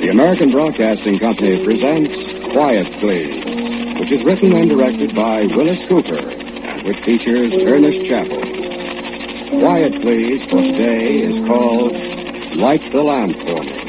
The American Broadcasting Company presents Quiet Please, which is written and directed by Willis Cooper, and which features Ernest Chappell. Quiet Please for today is called Light the Lamp for Me.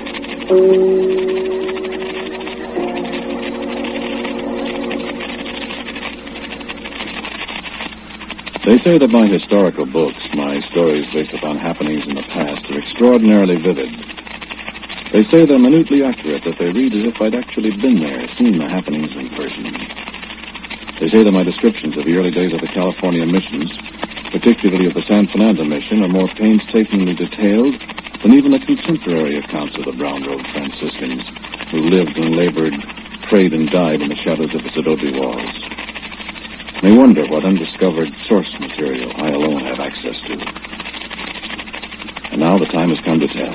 They say that my historical books, my stories based upon happenings in the past, are extraordinarily vivid. They say they're minutely accurate, that they read as if I'd actually been there, seen the happenings in person. They say that my descriptions of the early days of the California missions, particularly of the San Fernando mission, are more painstakingly detailed than even the contemporary accounts of the Brown Road Franciscans, who lived and labored, prayed and died in the shadows of its adobe walls. They wonder what undiscovered source material I alone have access to. And now the time has come to tell.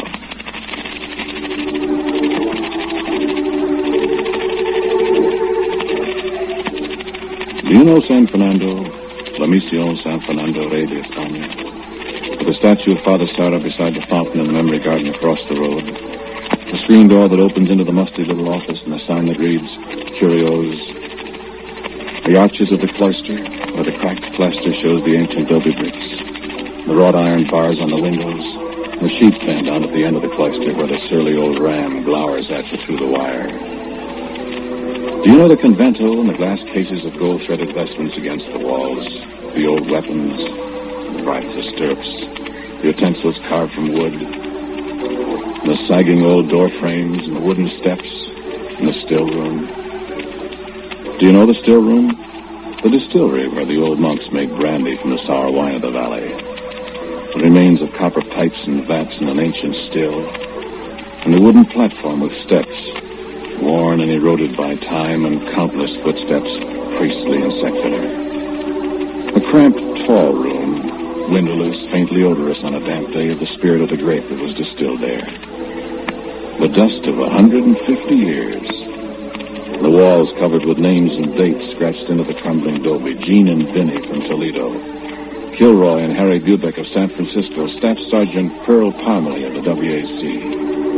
Do you know San Fernando, La Misión San Fernando Rey de España? With the statue of Father Sarah beside the fountain in the memory garden across the road. The screen door that opens into the musty little office and a sign that reads, Curios. The arches of the cloister, where the cracked plaster shows the ancient adobe bricks. The wrought iron bars on the windows. The sheep pen down at the end of the cloister where the surly old ram glowers at you through the wire. Do you know the convento and the glass cases of gold-threaded vestments against the walls? The old weapons, the bridles, stirrups, the utensils carved from wood, the sagging old door frames and the wooden steps in the still room. Do you know the still room? The distillery where the old monks made brandy from the sour wine of the valley. The remains of copper pipes and vats in an ancient still, and the wooden platform with steps, worn and eroded by time and countless footsteps, priestly and secular. A cramped, tall room, windowless, faintly odorous on a damp day of the spirit of the grape that was distilled there. The dust of 150 years. The walls covered with names and dates scratched into the crumbling adobe. Gene and Vinny from Toledo. Kilroy and Harry Bubeck of San Francisco. Staff Sergeant Pearl Parmalee of the WAC.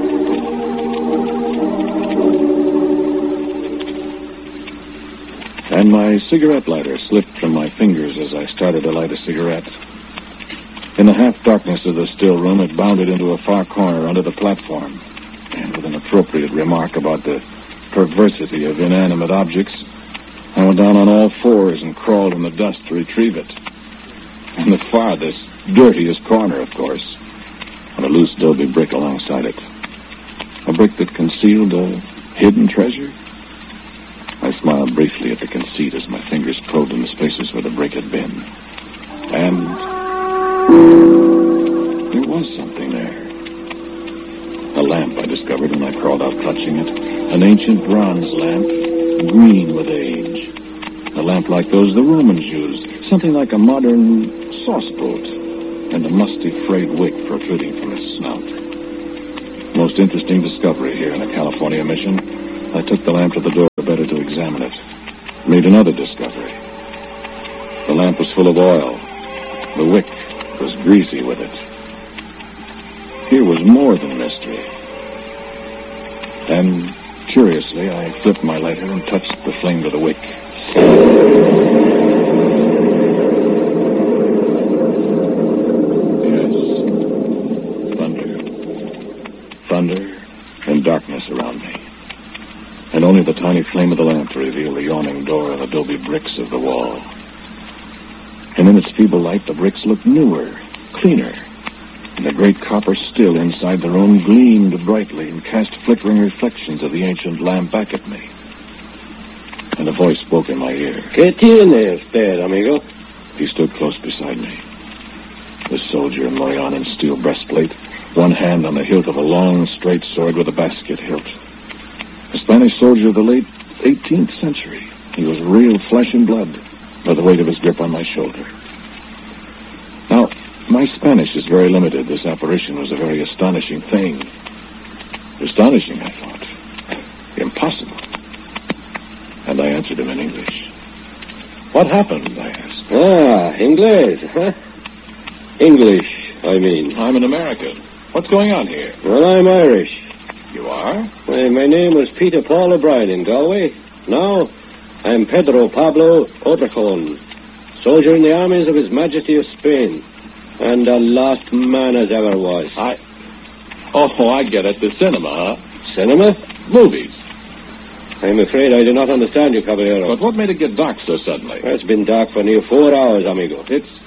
And my cigarette lighter slipped from my fingers as I started to light a cigarette. In the half-darkness of the still room, it bounded into a far corner under the platform. And with an appropriate remark about the perversity of inanimate objects, I went down on all fours and crawled in the dust to retrieve it. And the farthest, dirtiest corner, of course, had a loose adobe brick alongside it. A brick that concealed a hidden treasure. I smiled briefly at the conceit as my fingers probed in the spaces where the brick had been. And there was something there. A lamp, I discovered when I crawled out clutching it. An ancient bronze lamp, green with age. A lamp like those the Romans used. Something like a modern sauce boat, and a musty frayed wick protruding from its snout. Most interesting discovery here in the California mission. I took the lamp to the door better to examine it. Made another discovery. The lamp was full of oil. The wick was greasy with it. Here was more than mystery. And curiously, I flipped my lighter and touched the flame to the wick. Thunder and darkness around me, and only the tiny flame of the lamp to reveal the yawning door and adobe bricks of the wall. And in its feeble light, the bricks looked newer, cleaner, and the great copper still inside the room gleamed brightly and cast flickering reflections of the ancient lamp back at me. And a voice spoke in my ear. ¿Qué tiene usted, amigo? He stood close beside me. The soldier in morion and steel breastplate, one hand on the hilt of a long, straight sword with a basket hilt. A Spanish soldier of the late 18th century. He was real flesh and blood by the weight of his grip on my shoulder. Now, my Spanish is very limited. This apparition was a very astonishing thing. Astonishing, I thought. Impossible. And I answered him in English. What happened, I asked. English, huh? English, I mean. I'm an American. What's going on here? Well, I'm Irish. You are? My name was Peter Paul O'Brien in Galway. Now, I'm Pedro Pablo Ottercon, soldier in the armies of His Majesty of Spain, and a lost man as ever was. Oh, I get it. The cinema, huh? Cinema? Movies. I'm afraid I do not understand you, Caballero. But what made it get dark so suddenly? It's been dark for near 4 hours, amigo.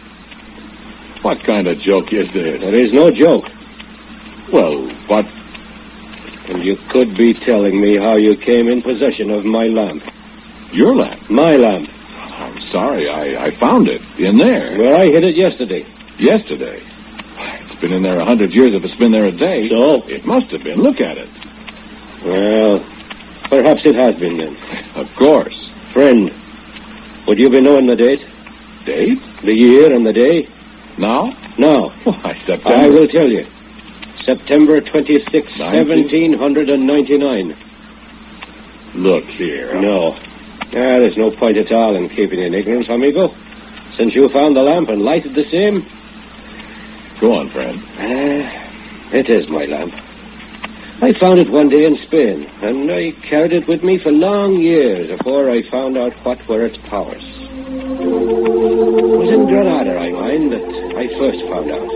What kind of joke is this? There is no joke. Well, what? And you could be telling me how you came in possession of my lamp. Your lamp? My lamp. I'm sorry. I found it in there. Where I hid it yesterday. Yesterday? It's been in there 100 years if it's been there a day. So? It must have been. Look at it. Well, perhaps it has been then. Of course. Friend, would you be knowing the date? Date? The year and the day? Now? Now. Why, September. I will tell you. September 26, 1799. Look here. No. There's no point at all in keeping in ignorance, amigo. Since you found the lamp and lighted the same. Go on, friend. It is my lamp. I found it one day in Spain, and I carried it with me for long years before I found out what were its powers. It was in Granada, I mind, that I first found out.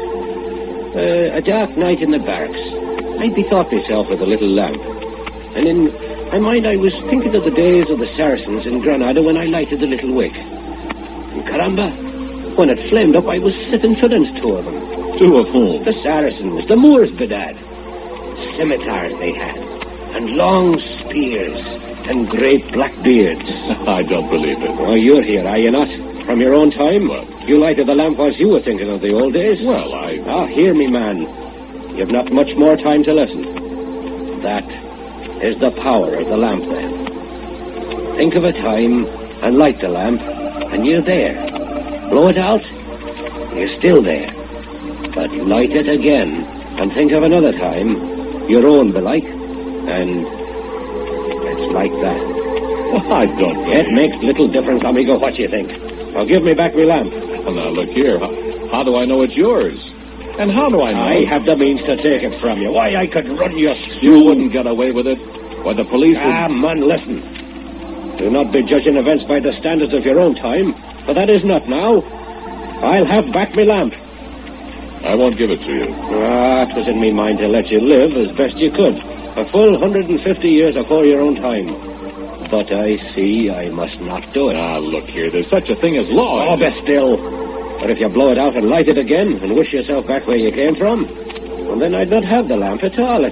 A dark night in the barracks, I bethought myself of the little lamp. And in my mind I was thinking of the days of the Saracens in Granada when I lighted the little wick. And caramba, when it flamed up, I was sitting for two of them. Two of whom? The Saracens, the Moors, bedad. Scimitars they had, and long spears, and great black beards. I don't believe it. Oh, you're here, are you not? From your own time? You lighted the lamp whilst you were thinking of the old days? Well, hear me, man. You've not much more time to listen. That is the power of the lamp, then. Think of a time, and light the lamp, and you're there. Blow it out, you're still there. But light it again, and think of another time, your own belike, and it's like that. Well, I don't believe it. Makes little difference, amigo, what you think. Now give me back my lamp. Well, now, look here. How do I know it's yours? And how do I know? I have the means to take it from you. Why, I could run you through. You wouldn't get away with it? Why, the police would... man, listen. Do not be judging events by the standards of your own time, for that is not now. I'll have back my lamp. I won't give it to you. It was in me mind to let you live as best you could. A full 150 years afore your own time. But I see I must not do it. Look here, there's such a thing as law. Oh, be still. But if you blow it out and light it again and wish yourself back where you came from, well, then I'd not have the lamp at all.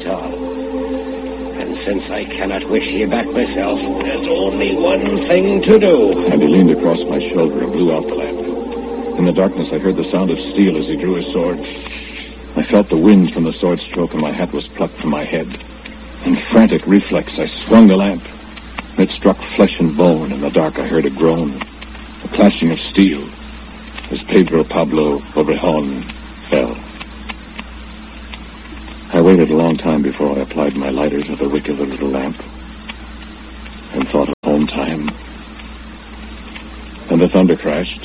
And since I cannot wish you back myself, there's only one thing to do. And he leaned across my shoulder and blew out the lamp. In the darkness, I heard the sound of steel as he drew his sword. I felt the wind from the sword stroke, and my hat was plucked from my head. In frantic reflex, I swung the lamp. It struck flesh and bone. In the dark, I heard a groan, the clashing of steel, as Pedro Pablo Obrejon fell. I waited a long time before I applied my lighter to the wick of the little lamp, and thought of home time. And the thunder crashed.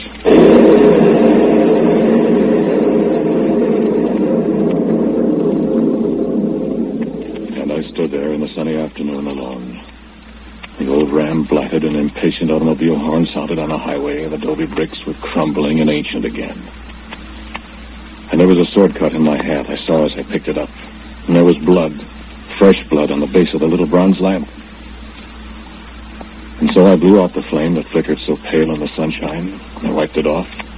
And I stood there in the sunny afternoon alone. The old ram blatted, and impatient automobile horn sounded on a highway of adobe bricks were crumbling and ancient again. And there was a sword cut in my hat I saw as I picked it up. And there was blood, fresh blood, on the base of the little bronze lamp. And so I blew out the flame that flickered so pale in the sunshine, and I wiped it off.